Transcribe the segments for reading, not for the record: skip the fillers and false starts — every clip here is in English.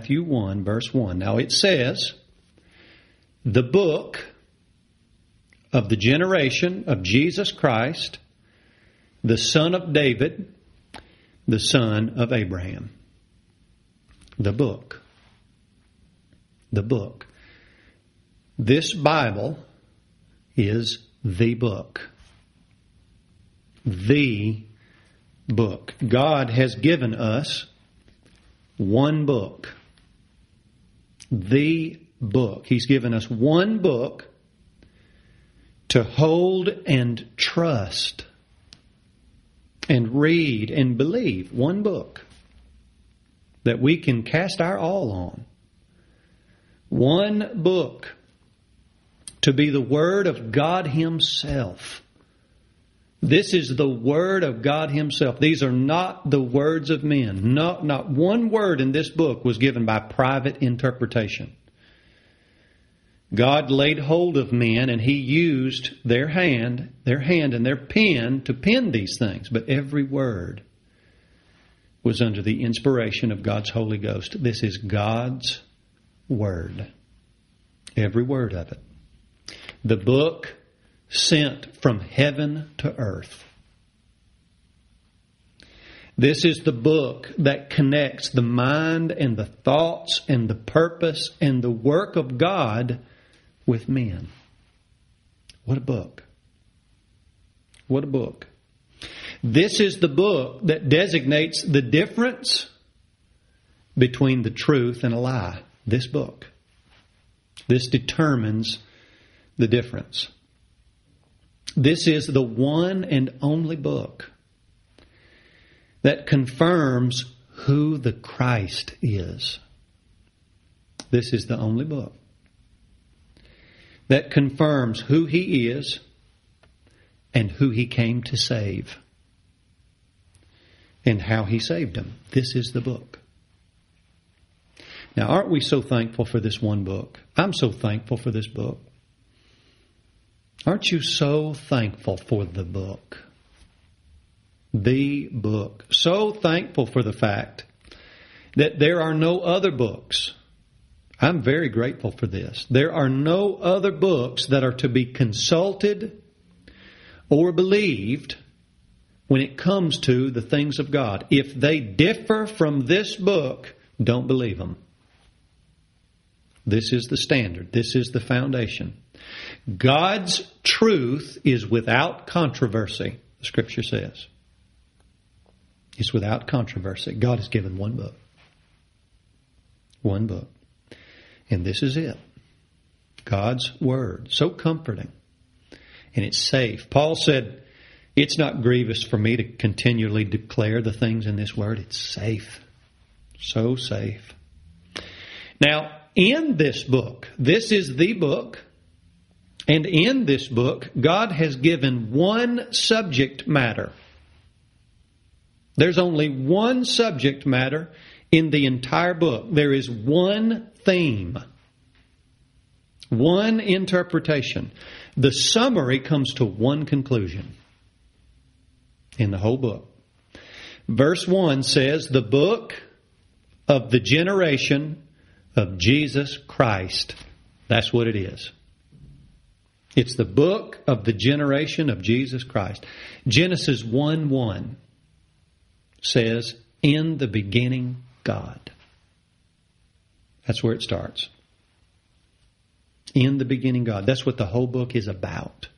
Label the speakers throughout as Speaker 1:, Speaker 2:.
Speaker 1: Matthew 1, verse 1. Now it says, the book of the generation of Jesus Christ, the son of David, the son of Abraham. The book. The book. This Bible is the book. The book. God has given us one book. The book. He's given us one book to hold and trust and read and believe. One book that we can cast our all on. One book to be the Word of God Himself. This is the Word of God Himself. These are not the words of men. Not one word in this book was given by private interpretation. God laid hold of men and He used their hand and their pen to pen these things. But every word was under the inspiration of God's Holy Ghost. This is God's Word. Every word of it. The book sent from heaven to earth. This is the book that connects the mind and the thoughts and the purpose and the work of God with men. What a book. What a book. This is the book that designates the difference between the truth and a lie. This book. This determines the difference. This is the one and only book that confirms who the Christ is. This is the only book that confirms who He is and who He came to save and how He saved Him. This is the book. Now, aren't we so thankful for this one book? I'm so thankful for this book. Aren't you so thankful for the book? The book. So thankful for the fact that there are no other books. I'm very grateful for this. There are no other books that are to be consulted or believed when it comes to the things of God. If they differ from this book, don't believe them. This is the standard. This is the foundation. God's truth is without controversy, the Scripture says. It's without controversy. God has given one book. One book. And this is it. God's Word. So comforting. And it's safe. Paul said, it's not grievous for me to continually declare the things in this Word. It's safe. So safe. Now, in this book, this is the book, and in this book, God has given one subject matter. There's only one subject matter in the entire book. There is one theme, one interpretation. The summary comes to one conclusion in the whole book. Verse 1 says, the book of the generation of Jesus Christ. That's what it is. It's the book of the generation of Jesus Christ. Genesis 1:1 says, in the beginning, God. That's where it starts. In the beginning, God. That's what the whole book is about.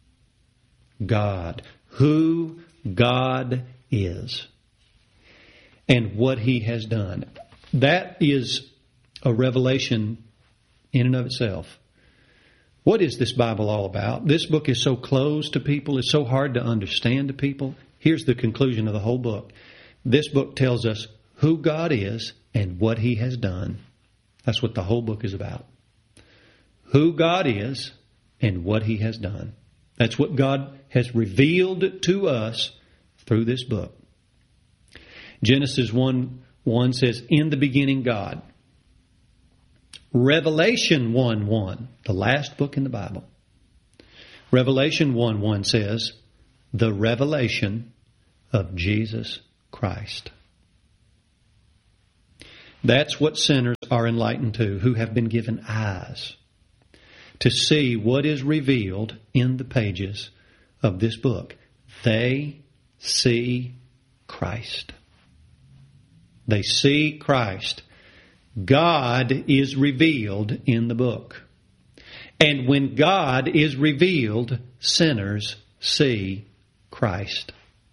Speaker 1: God. Who God is. And what He has done. That is a revelation in and of itself. What is this Bible all about? This book is so closed to people. It's so hard to understand to people. Here's the conclusion of the whole book. This book tells us who God is and what He has done. That's what the whole book is about. Who God is and what He has done. That's what God has revealed to us through this book. Genesis 1:1 says, in the beginning, God. Revelation 1:1, the last book in the Bible. Revelation 1:1 says, the revelation of Jesus Christ. That's what sinners are enlightened to, who have been given eyes to see what is revealed in the pages of this book. They see Christ. They see Christ. God is revealed in the book. And when God is revealed, sinners see Christ.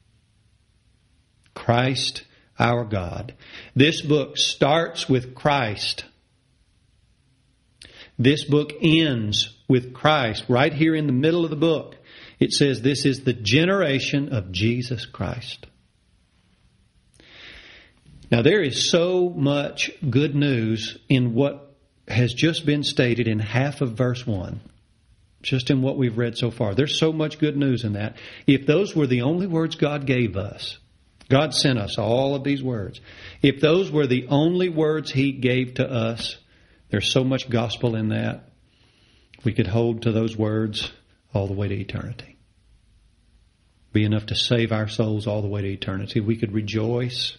Speaker 1: Christ, our God. This book starts with Christ. This book ends with Christ. Right here in the middle of the book, it says this is the generation of Jesus Christ. Now, there is so much good news in what has just been stated in half of verse 1. Just in what we've read so far. There's so much good news in that. If those were the only words God gave us, God sent us all of these words. If those were the only words He gave to us, there's so much gospel in that. We could hold to those words all the way to eternity. Be enough to save our souls all the way to eternity. We could rejoice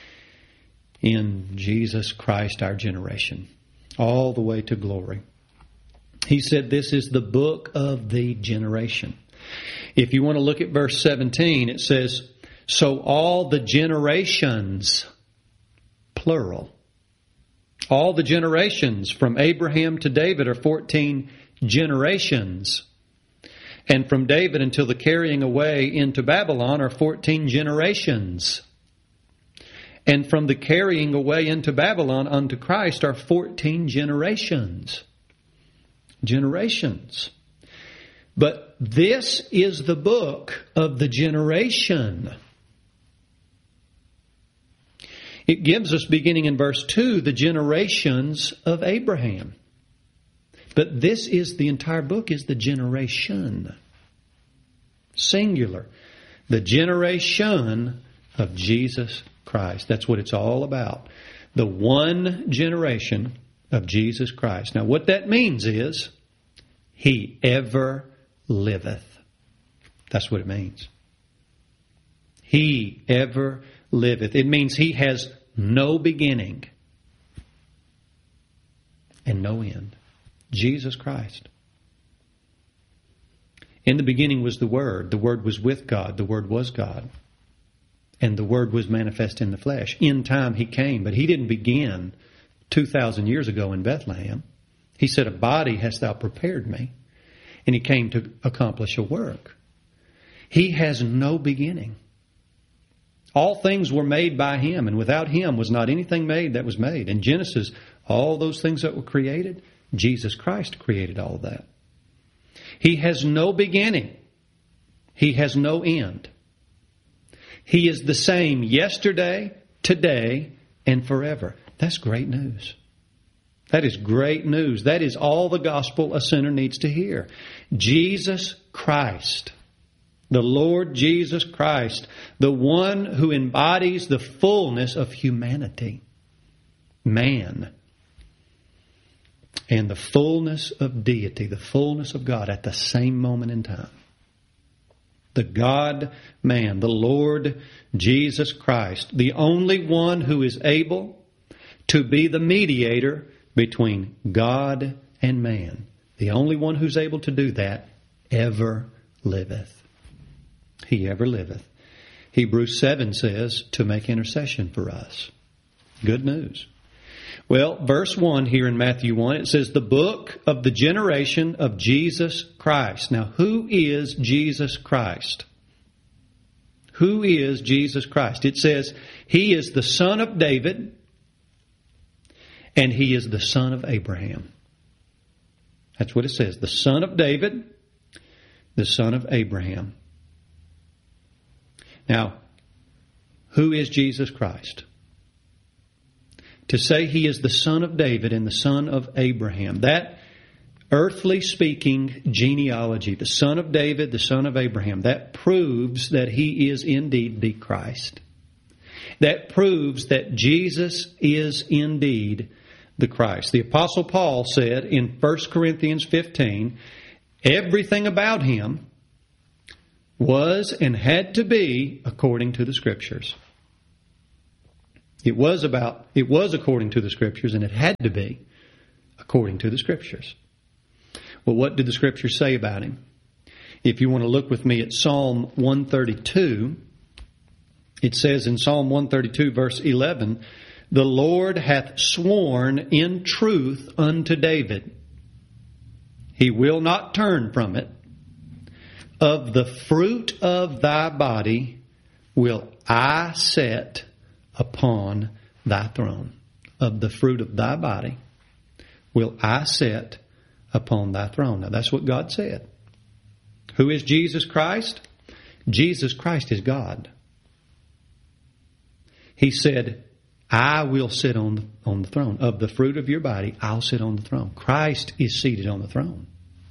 Speaker 1: in Jesus Christ, our generation, all the way to glory. He said this is the book of the generation. If you want to look at verse 17, it says, so all the generations, plural, all the generations from Abraham to David are 14 generations. And from David until the carrying away into Babylon are 14 generations. And from the carrying away into Babylon unto Christ are 14 generations. Generations. But this is the book of the generation. It gives us, beginning in verse 2, the generations of Abraham. But this is, the entire book is the generation. Singular. The generation of Jesus Christ. That's what it's all about. The one generation of Jesus Christ. Now what that means is, He ever liveth. That's what it means. He ever liveth. It means He has no beginning and no end. Jesus Christ. In the beginning was the Word. The Word was with God. The Word was God. And the Word was manifest in the flesh. In time He came, but He didn't begin 2,000 years ago in Bethlehem. He said, a body hast thou prepared me. And He came to accomplish a work. He has no beginning. All things were made by Him, and without Him was not anything made that was made. In Genesis, all those things that were created, Jesus Christ created all of that. He has no beginning. He has no end. He is the same yesterday, today, and forever. That's great news. That is great news. That is all the gospel a sinner needs to hear. Jesus Christ, the Lord Jesus Christ, the one who embodies the fullness of humanity, man, and the fullness of deity, the fullness of God at the same moment in time. The God-man, the Lord Jesus Christ, the only one who is able to be the mediator between God and man. The only one who's able to do that ever liveth. He ever liveth. Hebrews 7 says to make intercession for us. Good news. Well, verse 1 here in Matthew 1, it says the book of the generation of Jesus Christ. Now, who is Jesus Christ? Who is Jesus Christ? It says He is the son of David and He is the son of Abraham. That's what it says. The son of David, the son of Abraham. Now, who is Jesus Christ? To say He is the son of David and the son of Abraham, that earthly speaking genealogy, the son of David, the son of Abraham, that proves that He is indeed the Christ. That proves that Jesus is indeed the Christ. The Apostle Paul said in 1 Corinthians 15, everything about Him was and had to be according to the Scriptures. It was according to the Scriptures, and it had to be according to the Scriptures. Well, what did the Scriptures say about him? If you want to look with me at Psalm 132, it says in Psalm 132, verse 11, "The Lord hath sworn in truth unto David. He will not turn from it. Of the fruit of thy body will I set upon thy throne." Of the fruit of thy body will I set upon thy throne. Now that's what God said. Who is Jesus Christ? Jesus Christ is God. He said, I will sit on the throne. Of the fruit of your body, I'll sit on the throne. Christ is seated on the throne.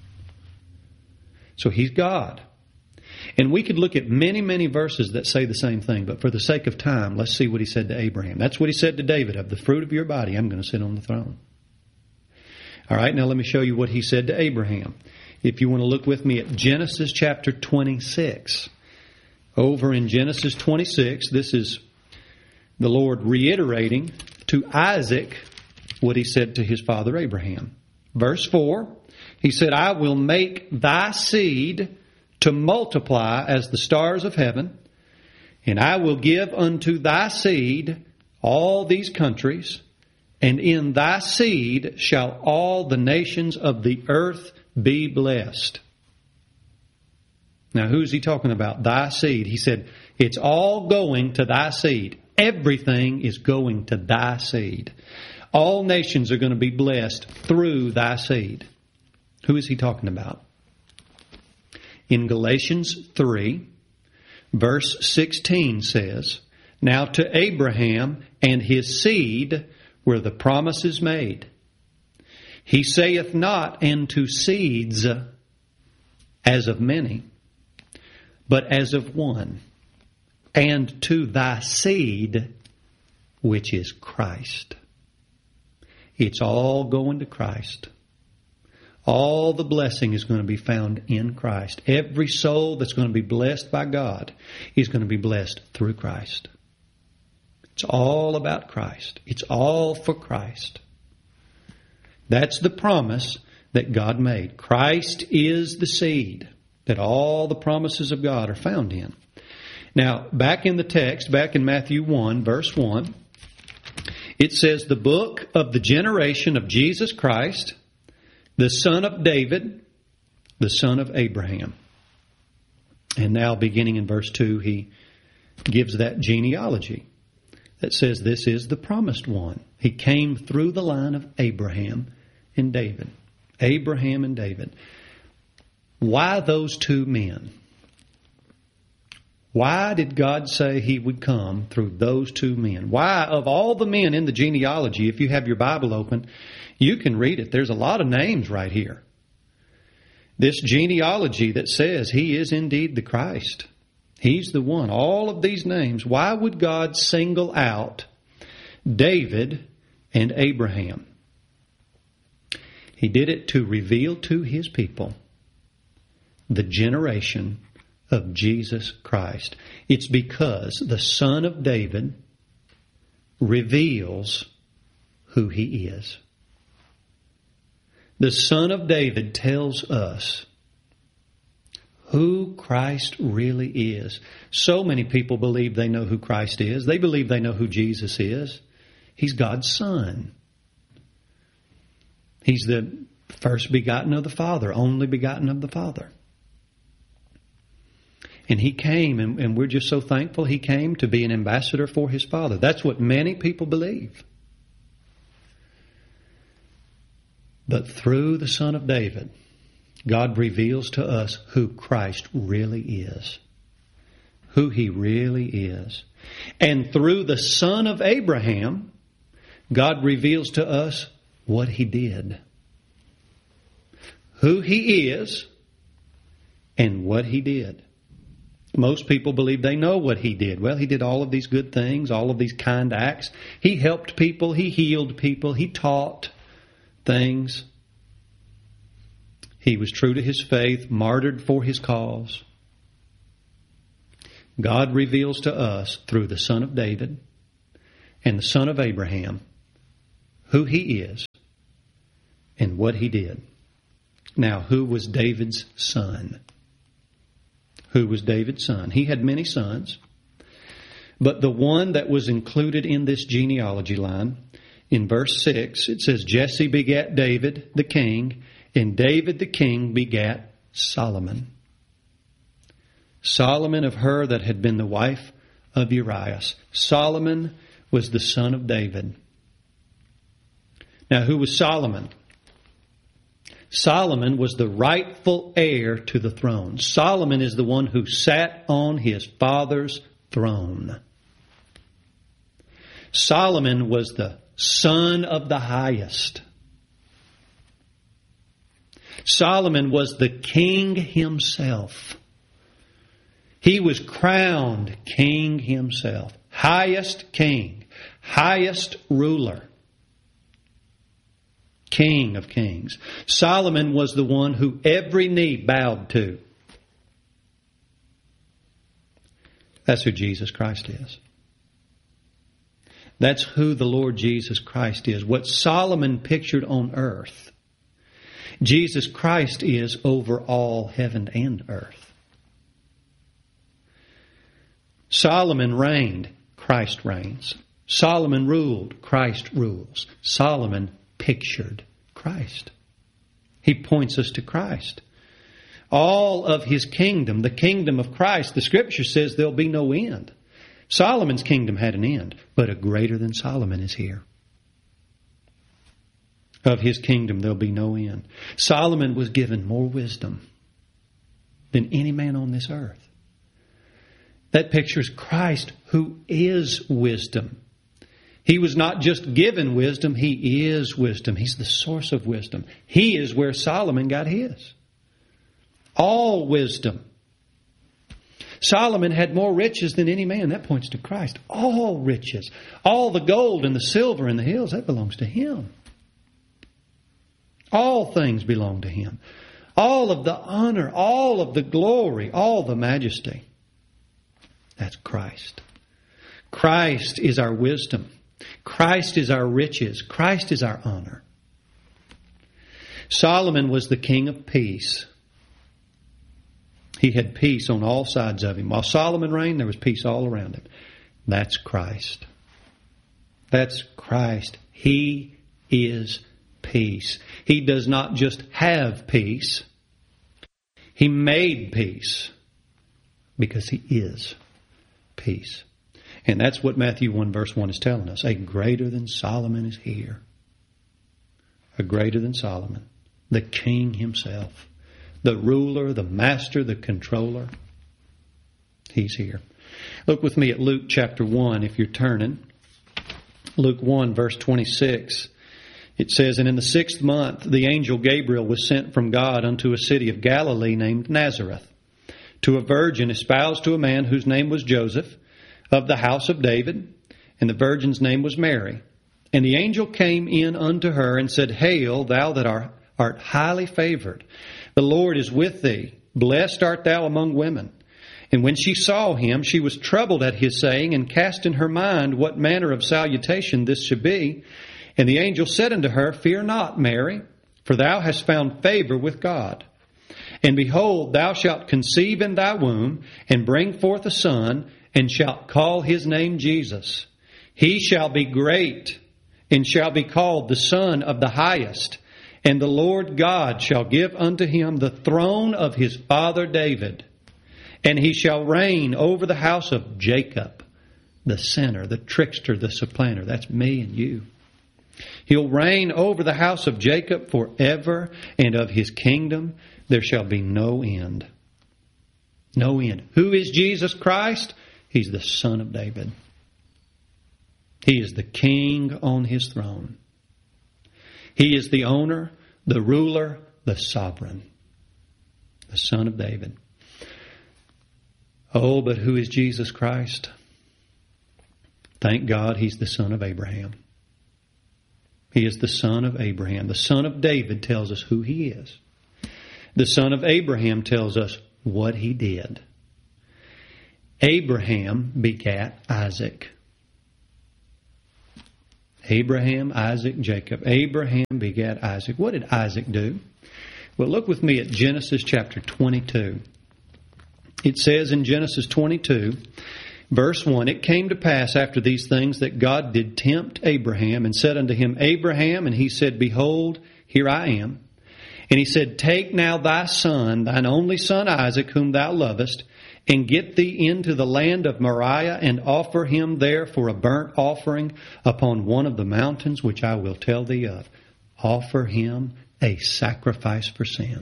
Speaker 1: So He's God. And we could look at many, many verses that say the same thing, but for the sake of time, let's see what He said to Abraham. That's what He said to David. Of the fruit of your body, I'm going to sit on the throne. All right, now let me show you what He said to Abraham. If you want to look with me at Genesis chapter 26. Over in Genesis 26, this is the Lord reiterating to Isaac what He said to his father Abraham. Verse 4, He said, I will make thy seed to multiply as the stars of heaven, and I will give unto thy seed all these countries, and in thy seed shall all the nations of the earth be blessed. Now, who's He talking about? Thy seed. He said, it's all going to thy seed. Everything is going to thy seed. All nations are going to be blessed through thy seed. Who is He talking about? In Galatians 3, verse 16 says, Now to Abraham and his seed were the promises made. He saith not, and to seeds as of many, but as of one, and to thy seed, which is Christ. It's all going to Christ. All the blessing is going to be found in Christ. Every soul that's going to be blessed by God is going to be blessed through Christ. It's all about Christ. It's all for Christ. That's the promise that God made. Christ is the seed that all the promises of God are found in. Now, back in the text, back in Matthew 1, verse 1, it says, the book of the generation of Jesus Christ, the son of David, the son of Abraham. And now, beginning in verse 2, he gives that genealogy that says this is the promised one. He came through the line of Abraham and David. Abraham and David. Why those two men? Why did God say He would come through those two men? Why, of all the men in the genealogy, if you have your Bible open, you can read it. There's a lot of names right here. This genealogy that says He is indeed the Christ. He's the one. All of these names. Why would God single out David and Abraham? He did it to reveal to His people the generation of Jesus Christ. It's because the Son of David reveals who He is. The Son of David tells us who Christ really is. So many people believe they know who Christ is. They believe they know who Jesus is. He's God's Son. He's the first begotten of the Father, only begotten of the Father. And He came, and we're just so thankful He came to be an ambassador for His Father. That's what many people believe. But through the Son of David, God reveals to us who Christ really is. Who He really is. And through the Son of Abraham, God reveals to us what He did. Who He is and what He did. Most people believe they know what He did. Well, He did all of these good things, all of these kind acts. He helped people. He healed people. He taught things. He was true to His faith, martyred for His cause. God reveals to us through the Son of David and the son of Abraham, who he is and what he did. Now, who was David's son? Who was David's son? He had many sons, but the one that was included in this genealogy line, in verse 6, it says, Jesse begat David the king, and David the king begat Solomon. Solomon of her that had been the wife of Urias. Solomon was the son of David. Now, who was Solomon? Solomon was the rightful heir to the throne. Solomon is the one who sat on his father's throne. Solomon was the son of the highest. Solomon was the king himself. He was crowned king himself. Highest king. Highest ruler. King of kings. Solomon was the one who every knee bowed to. That's who Jesus Christ is. That's who the Lord Jesus Christ is. What Solomon pictured on earth, Jesus Christ is over all heaven and earth. Solomon reigned, Christ reigns. Solomon ruled, Christ rules. Solomon pictured Christ. He points us to Christ. All of his kingdom, the kingdom of Christ, the Scripture says there'll be no end. Solomon's kingdom had an end, but a greater than Solomon is here. Of his kingdom there'll be no end. Solomon was given more wisdom than any man on this earth. That pictures Christ, who is wisdom. He was not just given wisdom, he is wisdom. He's the source of wisdom. He is where Solomon got his. All wisdom. Solomon had more riches than any man. That points to Christ. All riches. All the gold and the silver and the hills, that belongs to him. All things belong to him. All of the honor, all of the glory, all the majesty. That's Christ. Christ is our wisdom. Christ is our riches. Christ is our honor. Solomon was the king of peace. He had peace on all sides of him. While Solomon reigned, there was peace all around him. That's Christ. That's Christ. He is peace. He does not just have peace. He made peace because he is peace. And that's what Matthew 1 verse 1 is telling us. A greater than Solomon is here. A greater than Solomon. The king himself. The ruler, the master, the controller. He's here. Look with me at Luke chapter 1 if you're turning. Luke 1 verse 26. It says, And in the 6th month the angel Gabriel was sent from God unto a city of Galilee named Nazareth, to a virgin espoused to a man whose name was Joseph, of the house of David, and the virgin's name was Mary. And the angel came in unto her and said, Hail, thou that art highly favored. The Lord is with thee. Blessed art thou among women. And when she saw him, she was troubled at his saying, and cast in her mind what manner of salutation this should be. And the angel said unto her, Fear not, Mary, for thou hast found favor with God. And behold, thou shalt conceive in thy womb, and bring forth a son, and shalt call his name Jesus. He shall be great, and shall be called the Son of the Highest. And the Lord God shall give unto him the throne of his father David. And he shall reign over the house of Jacob, the sinner, the trickster, the supplanter. That's me and you. He'll reign over the house of Jacob forever, and of his kingdom there shall be no end. No end. Who is Jesus Christ? He's the Son of David. He is the King on his throne. He is the owner, the ruler, the sovereign. The Son of David. Oh, but who is Jesus Christ? Thank God he's the son of Abraham. He is the son of Abraham. The son of David tells us who he is. The son of Abraham tells us what he did. Abraham begat Isaac. Abraham, Isaac, Jacob. Abraham begat Isaac. What did Isaac do? Well, look with me at Genesis chapter 22. It says in Genesis 22, verse 1, "It came to pass after these things that God did tempt Abraham and said unto him, Abraham, and he said, Behold, here I am. And he said, Take now thy son, thine only son Isaac, whom thou lovest, and get thee into the land of Moriah, and offer him there for a burnt offering upon one of the mountains which I will tell thee of. Offer him a sacrifice for sin."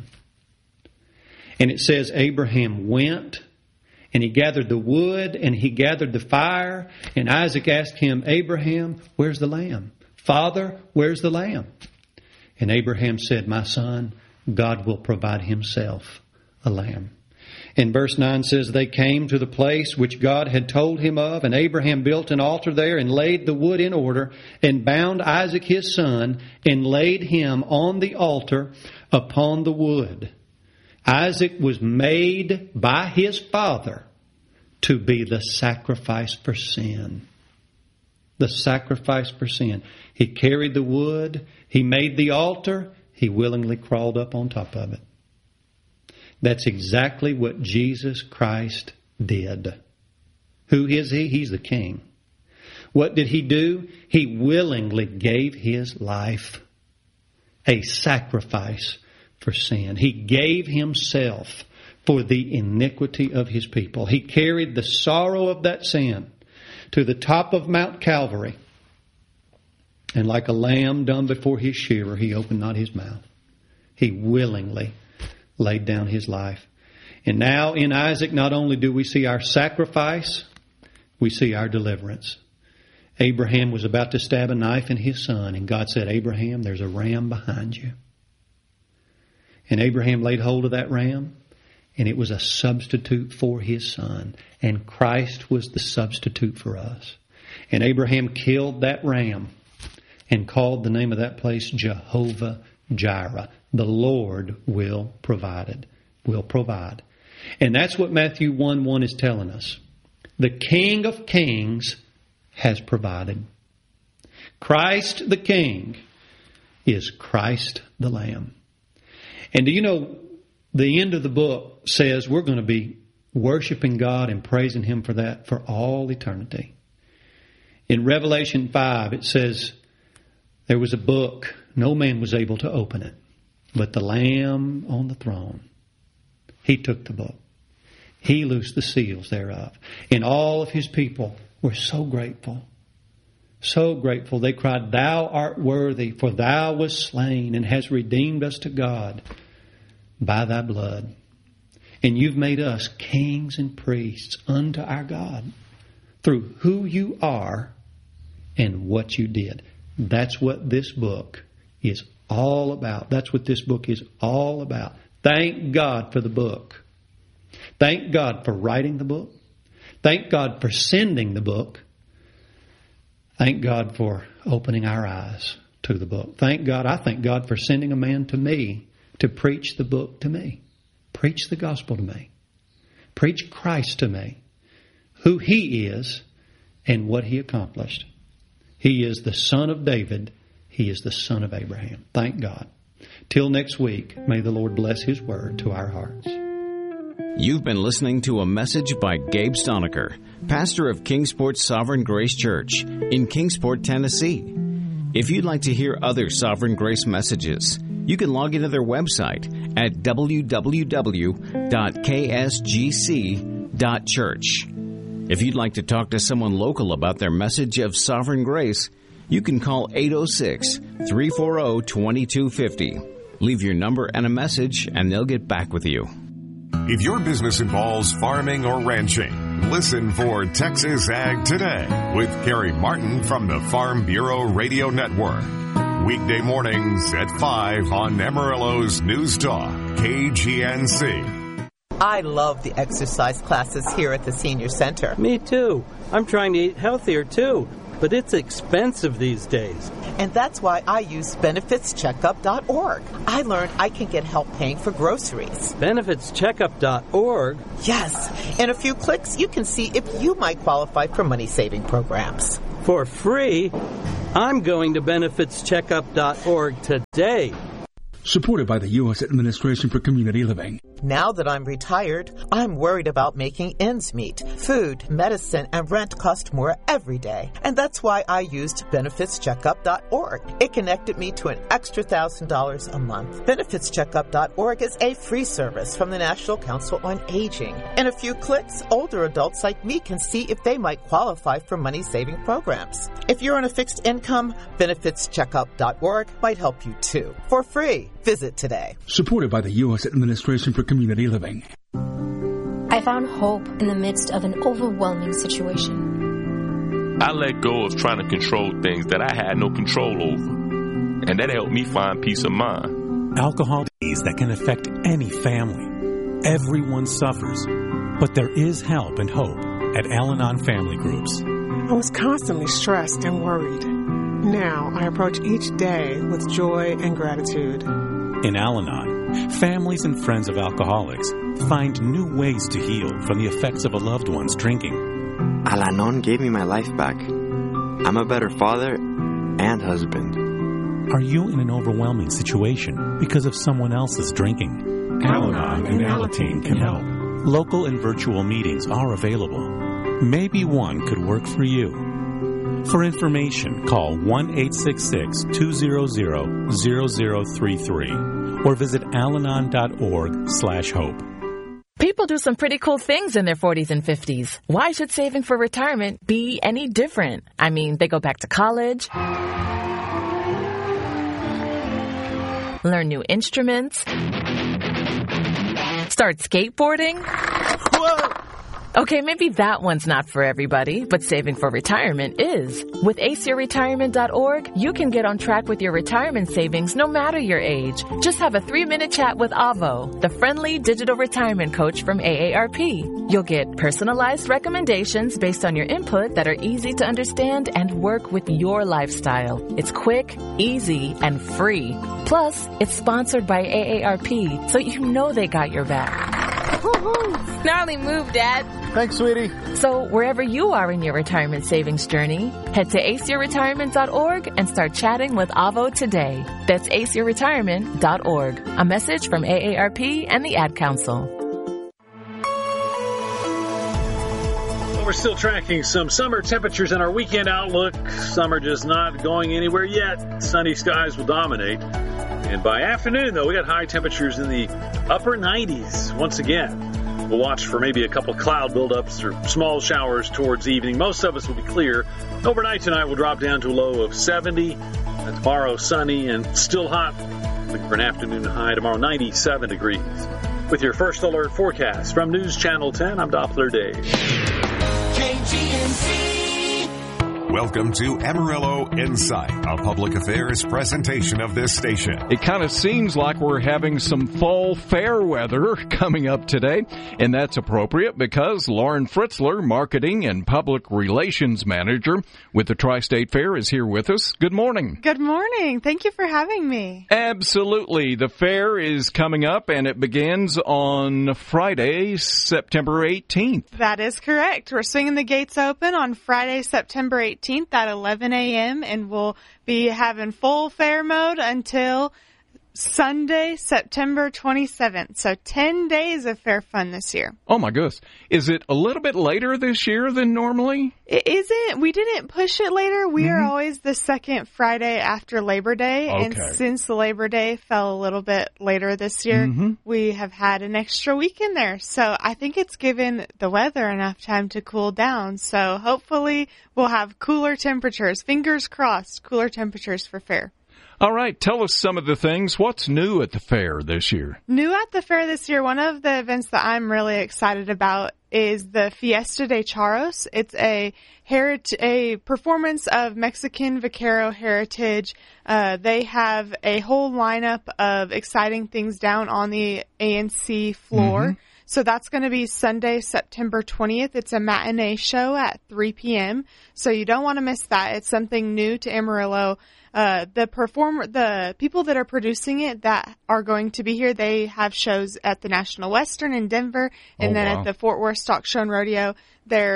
Speaker 1: And it says Abraham went, and he gathered the wood, and he gathered the fire, and Isaac asked him, Abraham, where's the lamb? Father, where's the lamb? And Abraham said, My son, God will provide himself a lamb. And verse 9 says, They came to the place which God had told him of, and Abraham built an altar there and laid the wood in order, and bound Isaac his son, and laid him on the altar upon the wood. Isaac was made by his father to be the sacrifice for sin. The sacrifice for sin. He carried the wood. He made the altar. He willingly crawled up on top of it. That's exactly what Jesus Christ did. Who is He? He's the King. What did He do? He willingly gave His life a sacrifice for sin. He gave Himself for the iniquity of His people. He carried the sorrow of that sin to the top of Mount Calvary. And like a lamb dumb before his shearer, He opened not His mouth. He willingly laid down His life. And now in Isaac, not only do we see our sacrifice, we see our deliverance. Abraham was about to stab a knife in his son, and God said, Abraham, there's a ram behind you. And Abraham laid hold of that ram, and it was a substitute for his son. And Christ was the substitute for us. And Abraham killed that ram and called the name of that place Jehovah Jireh. The Lord will provide. And that's what Matthew 1:1 is telling us. The King of Kings has provided. Christ the King is Christ the Lamb. And do you know, the end of the book says we're going to be worshiping God and praising Him for that for all eternity. In Revelation 5, it says there was a book. No man was able to open it, but the Lamb on the throne. He took the book. He loosed the seals thereof. And all of His people were so grateful. So grateful. They cried, Thou art worthy, for Thou wast slain and hast redeemed us to God by Thy blood. And You've made us kings and priests unto our God through who You are and what You did. That's what this book is all about. That's what this book is all about. Thank God for the book. Thank God for writing the book. Thank God for sending the book. Thank God for opening our eyes to the book. Thank God. I thank God for sending a man to me to preach the book to me. Preach the gospel to me. Preach Christ to me. Who He is and what He accomplished. He is the Son of David. He is the Son of Abraham. Thank God. Till next week, may the Lord bless His word to our hearts.
Speaker 2: You've been listening to a message by Gabe Stonecker, pastor of Kingsport Sovereign Grace Church in Kingsport, Tennessee. If you'd like to hear other Sovereign Grace messages, you can log into their website at www.ksgc.church. If you'd like to talk to someone local about their message of Sovereign Grace, you can call 806-340-2250. Leave your number and a message, and they'll get back with you.
Speaker 3: If your business involves farming or ranching, listen for Texas Ag Today with Carrie Martin from the Farm Bureau Radio Network. Weekday mornings at 5 on Amarillo's News Talk, KGNC.
Speaker 4: I love the exercise classes here at the Senior Center.
Speaker 5: Me too. I'm trying to eat healthier too, but it's expensive these days.
Speaker 4: And that's why I use benefitscheckup.org. I learned I can get help paying for groceries.
Speaker 5: Benefitscheckup.org?
Speaker 4: Yes. In a few clicks, you can see if you might qualify for money-saving programs.
Speaker 5: For free? I'm going to benefitscheckup.org today.
Speaker 6: Supported by the U.S. Administration for Community Living.
Speaker 4: Now that I'm retired, I'm worried about making ends meet. Food, medicine, and rent cost more every day. And that's why I used benefitscheckup.org. It connected me to an extra $1,000 a month. Benefitscheckup.org is a free service from the National Council on Aging. In a few clicks, older adults like me can see if they might qualify for money-saving programs. If you're on a fixed income, benefitscheckup.org might help you too. For free. Visit today.
Speaker 6: Supported by the U.S. Administration for Community Living.
Speaker 7: I found hope in the midst of an overwhelming situation.
Speaker 8: I let go of trying to control things that I had no control over, and that helped me find peace of mind.
Speaker 9: Alcohol disease that can affect any family. Everyone suffers, but there is help and hope at Al-Anon Family Groups.
Speaker 10: I was constantly stressed and worried. Now I approach each day with joy and gratitude.
Speaker 9: In Al-Anon, families and friends of alcoholics find new ways to heal from the effects of a loved one's drinking.
Speaker 11: Al-Anon gave me my life back. I'm a better father and husband.
Speaker 9: Are you in an overwhelming situation because of someone else's drinking? Al-Anon and Alateen can help. Local and virtual meetings are available. Maybe one could work for you. For information, call 1-866-200-0033 or visit alanon.org/hope.
Speaker 12: People do some pretty cool things in their 40s and 50s. Why should saving for retirement be any different? I mean, they go back to college, learn new instruments, start skateboarding. Whoa! Okay, maybe that one's not for everybody, but saving for retirement is. With aceyourretirement.org, you can get on track with your retirement savings no matter your age. Just have a 3-minute chat with Avo, the friendly digital retirement coach from AARP. You'll get personalized recommendations based on your input that are easy to understand and work with your lifestyle. It's quick, easy, and free. Plus, it's sponsored by AARP, so you know they got your back.
Speaker 13: Gnarly move, Dad.
Speaker 14: Thanks, sweetie.
Speaker 12: So wherever you are in your retirement savings journey, head to aceyourretirement.org and start chatting with Avo today. That's aceyourretirement.org. A message from AARP and the Ad Council.
Speaker 15: We're still tracking some summer temperatures in our weekend outlook. Summer just not going anywhere yet. Sunny skies will dominate. And by afternoon, though, we got high temperatures in the upper 90s once again. We'll watch for maybe a couple cloud buildups or small showers towards evening. Most of us will be clear. Overnight tonight, we'll drop down to a low of 70. Tomorrow, sunny and still hot. Looking for an afternoon high tomorrow, 97 degrees. With your first alert forecast from News Channel 10, I'm Doppler Dave.
Speaker 3: KGNC. Welcome to Amarillo Insight, a public affairs presentation of this station.
Speaker 16: It kind of seems like we're having some fall fair weather coming up today, and that's appropriate because Lauren Fritzler, Marketing and Public Relations Manager with the Tri-State Fair, is here with us. Good morning.
Speaker 17: Good morning. Thank you for having me.
Speaker 16: Absolutely. The fair is coming up, and it begins on Friday, September 18th.
Speaker 17: That is correct. We're swinging the gates open on Friday, September 18th at 11 a.m. and we'll be having full fair mode until Sunday, September 27th. So 10 days of fair fun this year.
Speaker 16: Oh, my goodness. Is it a little bit later this year than normally?
Speaker 17: It isn't. We didn't push it later. We are always the second Friday after Labor Day. Okay. And since the Labor Day fell a little bit later this year, we have had an extra week in there. So I think it's given the weather enough time to cool down. So hopefully we'll have cooler temperatures. Fingers crossed, cooler temperatures for fair.
Speaker 16: All right, tell us some of the things. What's new at the fair this year?
Speaker 17: New at the fair this year, one of the events that I'm really excited about is the Fiesta de Charros. It's a performance of Mexican vaquero heritage. They have a whole lineup of exciting things down on the ANC floor. So that's going to be Sunday, September 20th. It's a matinee show at 3 p.m. So you don't want to miss that. It's something new to Amarillo. The people that are producing it that are going to be here, they have shows at the National Western in Denver and at the Fort Worth Stock Show and Rodeo. They're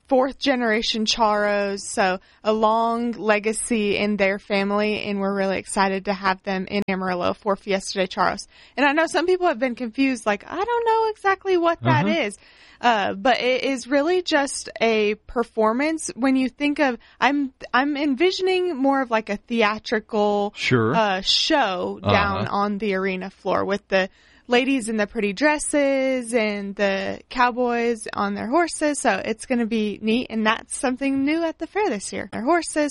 Speaker 17: fourth generation Charros, so a long legacy in their family, and we're really excited to have them in Amarillo for Fiesta de Charros. And I know some people have been confused, like, I don't know exactly what that is. But it is really just a performance. When you think of, I'm envisioning more of like a theatrical show down on the arena floor with the ladies in the pretty dresses and the cowboys on their horses. So it's going to be neat, and that's something new at the fair this year. Their horses.